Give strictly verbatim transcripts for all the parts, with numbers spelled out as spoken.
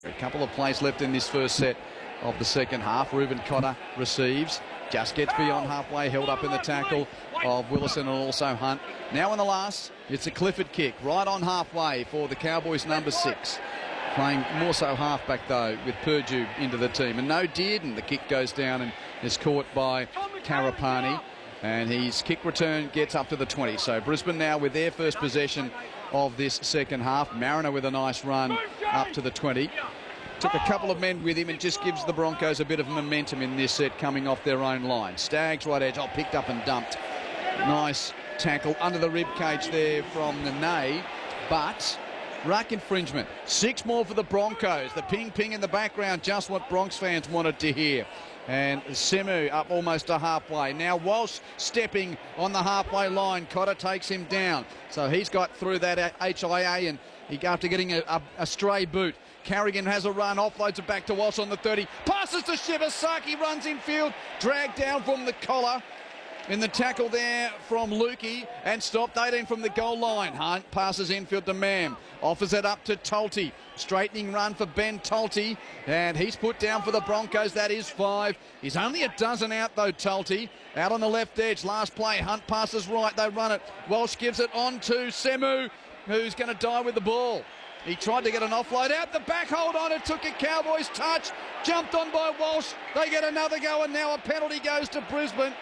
A couple of plays left in this first set of the second half. Reuben Cotter receives, just gets beyond halfway, held up in the tackle of Willison and also Hunt. Now in the last, it's a Clifford kick, right on halfway for the Cowboys number six. Playing more so halfback though, with Purdue into the team. And no Dearden, the kick goes down and is caught by Karapani. And his kick return gets up to the twenty. So Brisbane now with their first possession of this second half. Mariner with a nice run up to the twenty. Took a couple of men with him and just gives the Broncos a bit of momentum in this set coming off their own line. Staggs right edge, oh, picked up and dumped. Nice tackle under the rib cage there from Nene, but ruck infringement. Six more for the Broncos. The ping-ping in the background, just what Bronx fans wanted to hear. And Semu up almost to halfway. Now Walsh stepping on the halfway line. Cotter takes him down. So he's got through that H I A, and he after getting a, a, a stray boot. Carrigan has a run, offloads it back to Walsh on the thirty. Passes to Shibasaki, runs in field. Dragged down from the collar. In the tackle there from Lukey, and stopped eighteen from the goal line. Hunt passes infield to Mam. Offers it up to Tolte. Straightening run for Ben Tolte, and he's put down for the Broncos. That is five. He's only a dozen out though, Tolte. Out on the left edge. Last play. Hunt passes right. They run it. Walsh gives it on to Semu, who's going to die with the ball. He tried to get an offload out. The back hold on it. Took a Cowboys touch. Jumped on by Walsh. They get another go, and now a penalty goes to Brisbane,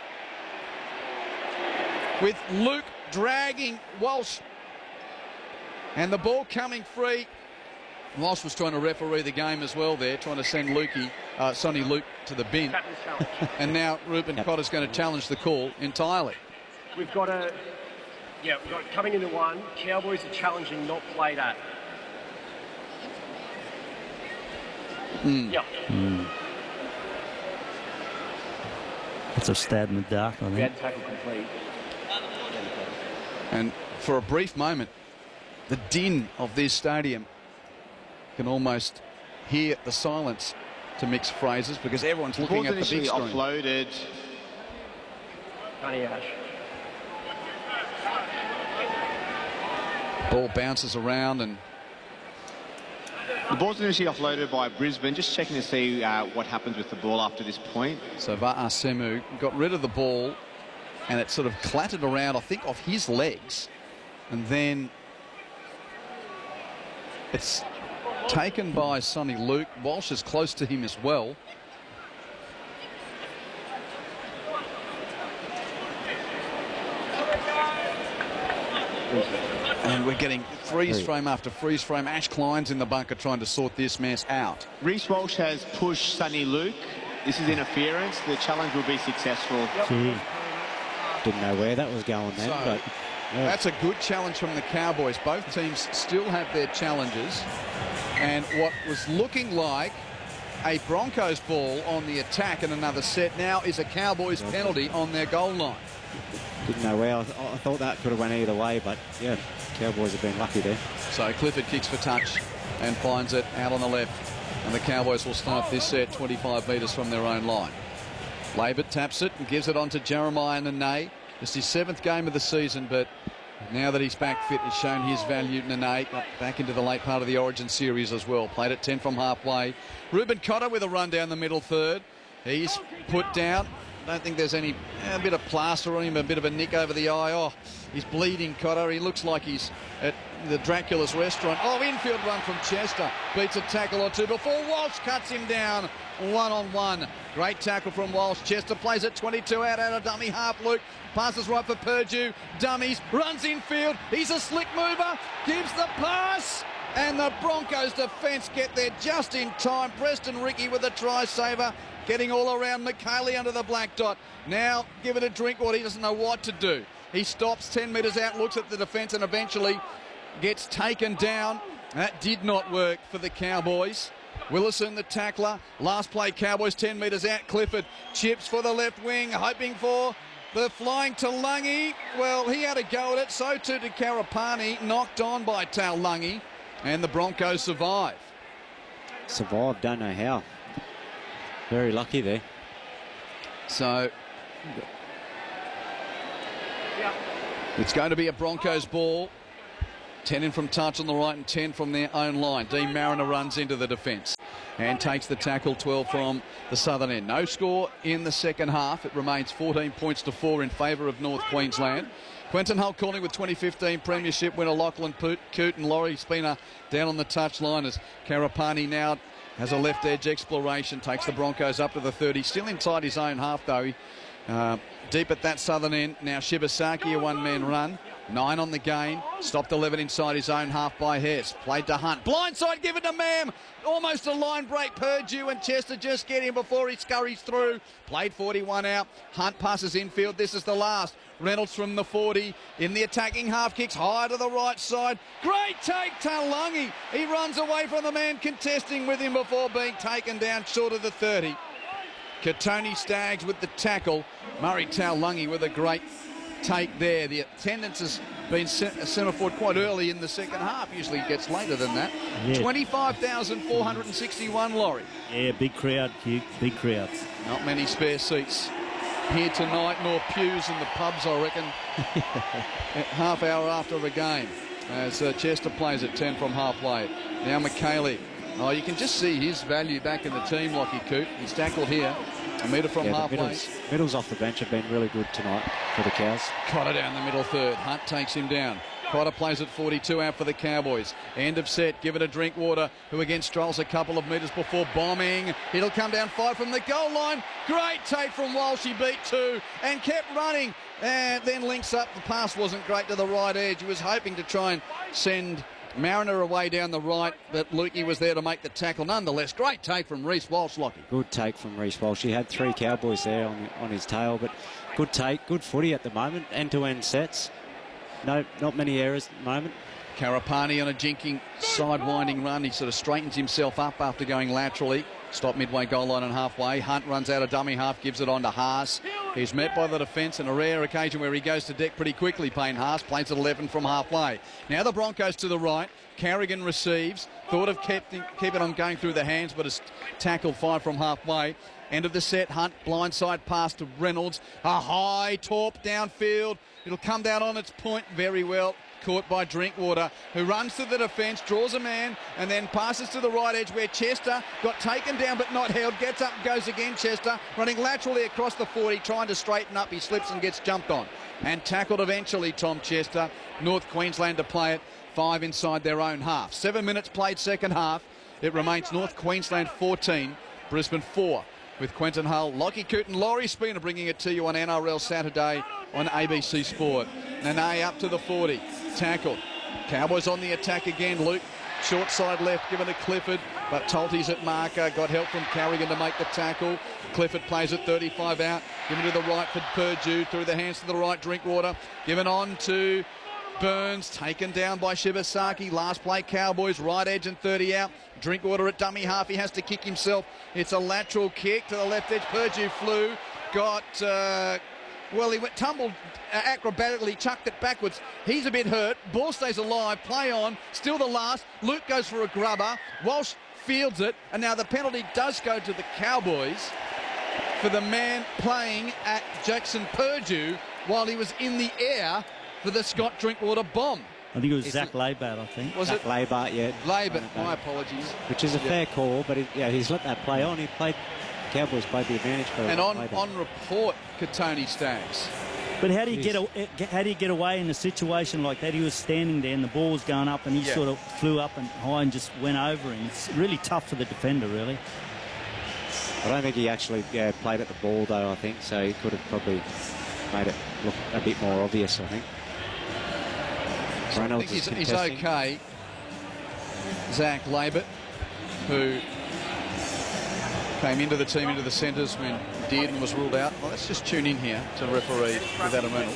with Luke dragging Walsh, and the ball coming free. Walsh was trying to referee the game as well there, trying to send Lukey, uh, Sonny Luke to the bin. And now Reuben Cotter's going to challenge the call entirely. We've got a, yeah, we've got coming into one. Cowboys are challenging, not played at. Mm. Yeah. Mm. That's a stab in the dark, I think. Bad tackle complete. And for a brief moment, the din of this stadium can almost hear the silence, to mix phrases, because everyone's looking at the big screen. Offloaded. Honey Ash. Ball bounces around, and the ball's initially offloaded by Brisbane. Just checking to see uh, what happens with the ball after this point. So Va'a Semu got rid of the ball, and it sort of clattered around, I think, off his legs, and then it's taken by Sonny Luke. Walsh is close to him as well. And we're getting freeze frame after freeze frame. Ash Klein's in the bunker trying to sort this mess out. Reece Walsh has pushed Sonny Luke. This is interference. The challenge will be successful. Gee. Didn't know where that was going then, So, but yeah. That's a good challenge from the Cowboys. Both teams still have their challenges, and what was looking like a Broncos ball on the attack in another set now is a Cowboys penalty on their goal line. Didn't know where. I, th I thought that could have went either way, but yeah, Cowboys have been lucky there. So Clifford kicks for touch and finds it out on the left, and the Cowboys will start this set twenty-five metres from their own line. Labert taps it and gives it on to Jeremiah Nene. It's his seventh game of the season, but now that he's back fit, he's shown his value. Nene got back into the late part of the Origin series as well. Played at ten from halfway. Reuben Cotter with a run down the middle third. He's put down. I don't think there's any, a bit of plaster on him, a bit of a nick over the eye. Oh, he's bleeding, Cotter. He looks like he's at the Dracula's restaurant. Oh, infield run from Chester. Beats a tackle or two before Walsh cuts him down one on one. Great tackle from Walsh. Chester plays at twenty-two out, out of dummy half. Luke passes right for Purdue. Dummies, runs infield. He's a slick mover. Gives the pass. And the Broncos defence get there just in time. Preston Ricky with a try saver. Getting all around McKaylee under the black dot. Now give it a drink water. He doesn't know what to do. He stops ten metres out, looks at the defence, and eventually gets taken down. That did not work for the Cowboys. Willison, the tackler. Last play, Cowboys ten metres out. Clifford chips for the left wing, hoping for the flying Taulagi. Well, he had a go at it. So too did Karapani, knocked on by Taulagi. And the Broncos survive. Survived, don't know how. Very lucky there. So it's going to be a Broncos ball. ten in from touch on the right and ten from their own line. Dean Mariner runs into the defence and takes the tackle, twelve from the southern end. No score in the second half. It remains fourteen points to four in favour of North Queensland. Quentin Hull calling with twenty fifteen Premiership winner Lachlan Coote and Laurie Spina down on the touchline as Karapani now has a left edge exploration, takes the Broncos up to the thirty, still inside his own half though. Uh, deep at that southern end. Now Shibasaki, a one-man run. Nine on the game. Stopped eleven inside his own half by Hess. Played to Hunt. Blindside given to Mam. Almost a line break. Purdue and Chester just get him before he scurries through. Played forty-one out. Hunt passes infield. This is the last. Reynolds from the forty. In the attacking half, kicks high to the right side. Great take, Taulagi. He runs away from the man contesting with him before being taken down short of the thirty. Katoni Staggs with the tackle. Murray Taulagi with a great take there. The attendance has been centre forward quite early in the second half. Usually it gets later than that. Yeah. twenty-five thousand four hundred sixty-one, Laurie. Yeah, big crowd, Hugh. Big crowd. Not many spare seats here tonight, nor pews in the pubs, I reckon. Half hour after the game as uh, Chester plays at ten from halfway. Now McKaylee. Oh, you can just see his value back in the team, Lockie Coote. He's tackled here. A metre from yeah, halfway. Middles, middles off the bench have been really good tonight for the Cows. Cotter down the middle third. Hunt takes him down. Cotter plays at forty-two out for the Cowboys. End of set. Give it a Drinkwater, who again strolls a couple of metres before bombing. It'll come down five from the goal line. Great take from Walsh. He beat two and kept running. And then links up. The pass wasn't great to the right edge. He was hoping to try and send Mariner away down the right, but Lukey was there to make the tackle. Nonetheless, great take from Reece Walsh, Lockie. Good take from Reece Walsh. He had three Cowboys there on, on his tail, but good take, good footy at the moment. End-to-end sets. No, not many errors at the moment. Karapani on a jinking side-winding run. He sort of straightens himself up after going laterally. Stop midway goal line and halfway. Hunt runs out of dummy half, gives it on to Haas. He's met by the defence, and a rare occasion where he goes to deck pretty quickly. Payne Haas plays at eleven from halfway. Now the Broncos to the right. Carrigan receives. Thought of kept, keeping on going through the hands, but has tackled five from halfway. End of the set. Hunt blindside pass to Reynolds. A high torp downfield. It'll come down on its point very well. Caught by Drinkwater, who runs to the defence, draws a man, and then passes to the right edge where Chester got taken down but not held. Gets up and goes again, Chester, running laterally across the forty, trying to straighten up. He slips and gets jumped on. And tackled eventually, Tom Chester. North Queensland to play it, five inside their own half. Seven minutes played second half. It remains North Queensland fourteen, Brisbane four. With Quentin Hull, Lockie Coote and Laurie Spina bringing it to you on N R L Saturday on A B C Sport. Nene up to the forty. Tackled. Cowboys on the attack again. Luke, short side left, given to Clifford, but Tolty's at marker. Got help from Carrigan to make the tackle. Clifford plays at thirty-five out. Given to the right for Purdue. Through the hands to the right, Drinkwater. Given on to Burns. Taken down by Shibasaki. Last play, Cowboys. Right edge and thirty out. Drinkwater at dummy half. He has to kick himself. It's a lateral kick to the left edge. Purdue flew. Got... Uh, Well, he went tumbled uh, acrobatically, chucked it backwards. He's a bit hurt. Ball stays alive. Play on. Still the last. Luke goes for a grubber. Walsh fields it. And now the penalty does go to the Cowboys for the man playing at Jackson Purdue while he was in the air for the Scott Drinkwater bomb. I think it was Is Zach it, Labat, I think. Was Zach it? Labat, yeah. Labat, my apologies. Which is a yeah. fair call, but it, yeah, he's let that play on. He played... Cowboys played the advantage for And on, Labat. on report, Katoni Staggs. But how do you Jeez. get a, how do you get away in a situation like that? He was standing there and the ball was going up and he Yeah. sort of flew up and high and just went over him. It's really tough for the defender, really. I don't think he actually yeah, played at the ball, though, I think, so he could have probably made it look a bit more obvious, I think. So Reynolds I think is he's, he's contesting. okay. Zach Labat, who came into the team, into the centres when Dearden was ruled out. Well, let's just tune in here to referee with Adam Reynolds.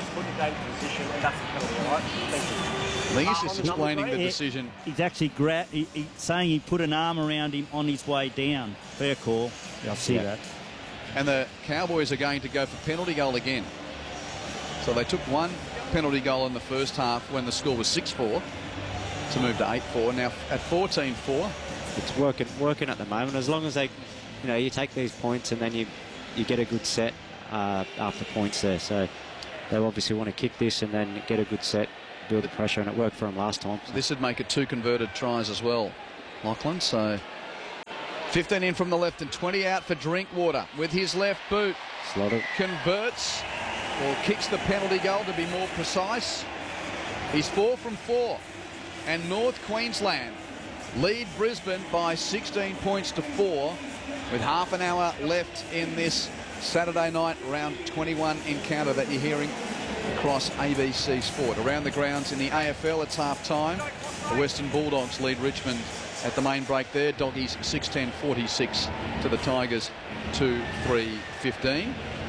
I think he's just explaining the decision. He's actually gra he, he's saying he put an arm around him on his way down. Fair call. Yeah, I see Yeah. that. And the Cowboys are going to go for penalty goal again. So they took one penalty goal in the first half when the score was six four to move to eight four. Now at fourteen four. It's working working at the moment. As long as they, you know, you take these points and then you, you get a good set uh, after points there. So they obviously want to kick this and then get a good set build the pressure, and it worked for him last time. So. This would make it two converted tries as well, Lachlan. So fifteen in from the left and twenty out for Drinkwater with his left boot. Slotted. Converts or kicks the penalty goal, to be more precise. He's four from four. And North Queensland lead Brisbane by sixteen points to four with half an hour left in this Saturday night round twenty-one encounter that you're hearing across A B C Sport. Around the grounds in the A F L, it's half time. The Western Bulldogs lead Richmond at the main break there. Doggies six ten forty-six to the Tigers two three fifteen.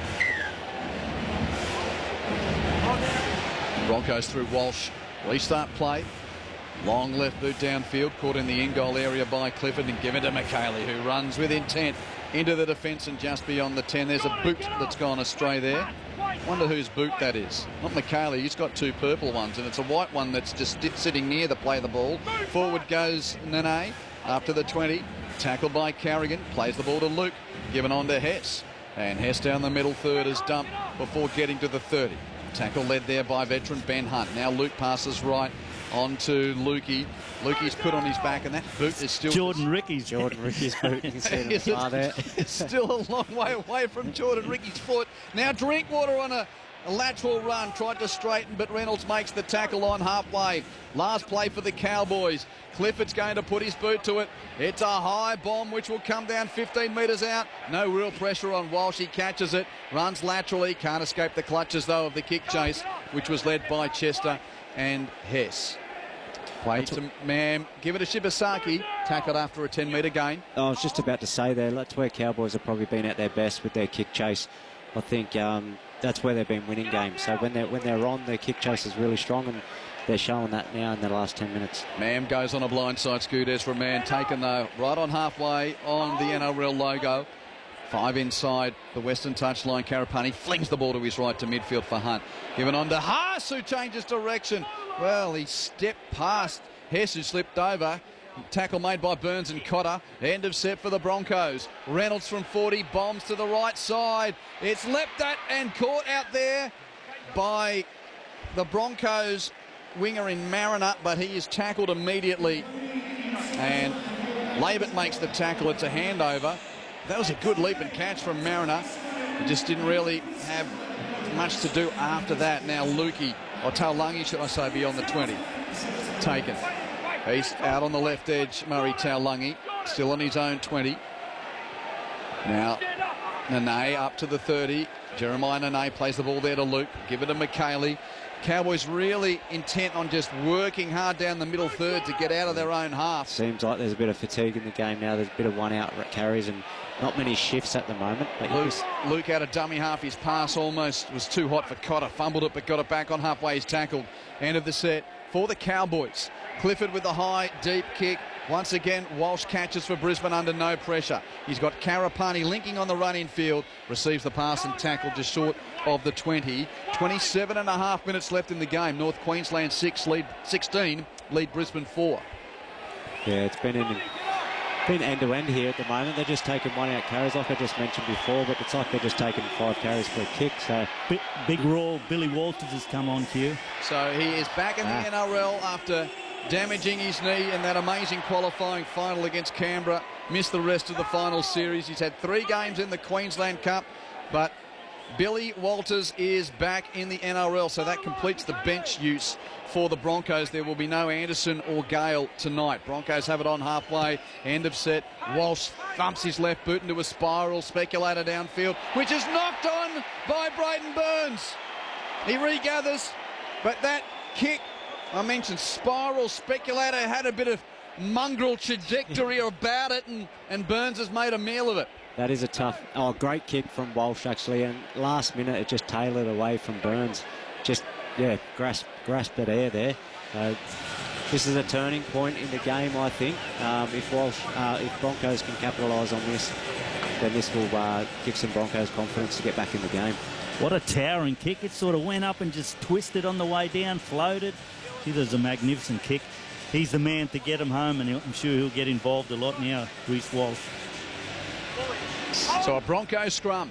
Broncos through Walsh. Restart play. Long left boot downfield, caught in the in-goal area by Clifford and given to McKaylee, who runs with intent into the defence and just beyond the ten. There's a boot that's gone astray there. Wonder whose boot that is. Not McKaylee, he's got two purple ones, and it's a white one that's just sitting near the play of the ball. Forward goes Nene up to the twenty. Tackled by Carrigan, plays the ball to Luke, given on to Hess. And Hess down the middle third is dumped before getting to the thirty. Tackle led there by veteran Ben Hunt. Now Luke passes right on to Lukey. Lukey's put on his back, and that boot is still... Jordan Ricky's. Jordan Ricky's boot. You can see it far there. It's still a long way away from Jordan Ricky's foot. Now Drinkwater on a, a lateral run. Tried to straighten, but Reynolds makes the tackle on halfway. Last play for the Cowboys. Clifford's going to put his boot to it. It's a high bomb which will come down fifteen metres out. No real pressure on Walsh. He catches it, runs laterally. Can't escape the clutches, though, of the kick chase, which was led by Chester and Hess. Play to Mam. Give it to Shibasaki. Tackled after a ten metre gain. I was just about to say there, that's where Cowboys have probably been at their best with their kick chase. I think um, that's where they've been winning games. So when they're, when they're on, their kick chase is really strong, and they're showing that now in the last ten minutes. Mam goes on a blindside scoot. Ezra Mann taken, though, right on halfway on the N R L logo. Five inside the Western touchline. Karapani flings the ball to his right to midfield for Hunt. Given on to Haas, who changes direction. Well, he stepped past Hess, who slipped over. Tackle made by Burns and Cotter. End of set for the Broncos. Reynolds from forty bombs to the right side. It's leapt at and caught out there by the Broncos winger in Mariner, but he is tackled immediately. And Labert makes the tackle. It's a handover. That was a good leap and catch from Mariner. He just didn't really have much to do after that. Now Lukey, or Taulagi, should I say, beyond the twenty. Taken. He's out on the left edge, Murray Taulagi, still on his own twenty. Now Nene up to the thirty. Jeremiah Nene plays the ball there to Luke. Give it to McKaylee. Cowboys really intent on just working hard down the middle third to get out of their own half. Seems like there's a bit of fatigue in the game now. There's a bit of one-out carries and not many shifts at the moment. But Luke, just... Luke out of dummy half. His pass almost was too hot for Cotter. Fumbled it, but got it back on halfway. He's tackled. End of the set for the Cowboys. Clifford with the high, deep kick. Once again, Walsh catches for Brisbane under no pressure. He's got Karapani linking on the run in field. Receives the pass and tackle just short of the twenty. twenty-seven and a half minutes left in the game. North Queensland six, lead sixteen, lead Brisbane four. Yeah, it's been in, been end to end here at the moment. They're just taking one out carries, like I just mentioned before, but it's like they're just taking five carries for a kick. So big, big roll. Billy Walters has come on cue. So he is back in the ah. N R L after damaging his knee in that amazing qualifying final against Canberra. Missed the rest of the final series. He's had three games in the Queensland Cup, but Billy Walters is back in the N R L, so that completes the bench use for the Broncos. There will be no Anderson or Gale tonight. Broncos have it on halfway. End of set. Walsh thumps his left boot into a spiral. Speculator downfield, which is knocked on by Brayden Burns. He regathers, but that kick, I mentioned spiral, speculator, had a bit of mongrel trajectory about it, and, and Burns has made a meal of it. that is a tough, oh, great kick from Walsh actually, and last minute it just tailored away from Burns. Just, yeah, grasp, grasped at air there. Uh, this is a turning point in the game, I think. Um, if Walsh, uh, if Broncos can capitalise on this, then this will uh, give some Broncos confidence to get back in the game. What a towering kick. It sort of went up and just twisted on the way down, floated. Gee, there's a magnificent kick. He's the man to get him home, and I'm sure he'll get involved a lot now, Reece Walsh. So a Broncos scrum.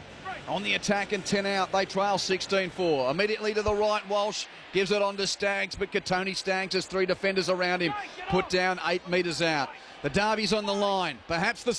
on the attack and ten out. They trail sixteen four. Immediately to the right, Walsh gives it on to Staggs, but Katoni Staggs has three defenders around him. Put down eight metres out. The derby's on the line. Perhaps the